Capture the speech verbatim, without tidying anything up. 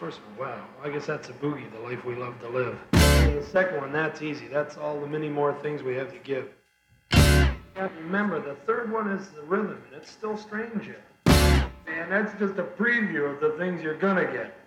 first one, wow. I guess that's a boogie, the life we love to live. And the second one, that's easy. That's all the many more things we have to give. And remember, the third one is the rhythm, and it's still strange yet. And that's just a preview of the things you're gonna get.